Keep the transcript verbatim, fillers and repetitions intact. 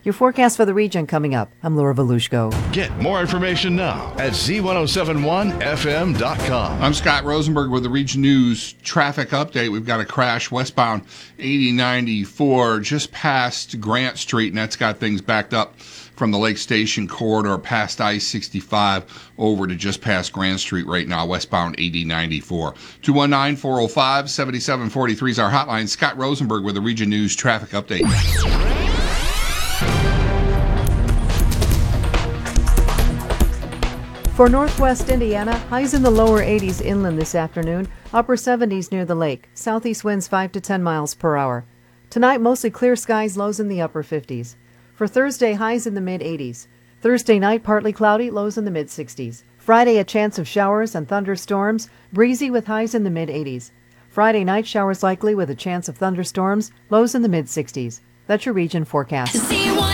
Your forecast for the region coming up. I'm Laura Volushko. Get more information now at Z ten seventy-one F M dot com. I'm Scott Rosenberg with the Region News traffic update. We've got a crash westbound eighty ninety-four just past Grant Street, and that's got things backed up from the Lake Station corridor past I sixty-five over to just past Grant Street right now, westbound eighty ninety-four. two one nine, four oh five, seven seven four three is our hotline. Scott Rosenberg with the Region News traffic update. For northwest Indiana, highs in the lower eighties inland this afternoon, upper seventies near the lake. Southeast winds five to ten miles per hour. Tonight, mostly clear skies, lows in the upper fifties. For Thursday, highs in the mid-eighties. Thursday night, partly cloudy, lows in the mid-sixties. Friday, a chance of showers and thunderstorms, breezy with highs in the mid-eighties. Friday night, showers likely with a chance of thunderstorms, lows in the mid-sixties. That's your region forecast.